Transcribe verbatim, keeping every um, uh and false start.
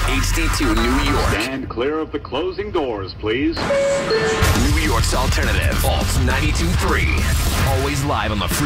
H D two New York. Stand clear of the closing doors, please. New York's alternative. Alt ninety-two point three. Always live on the free.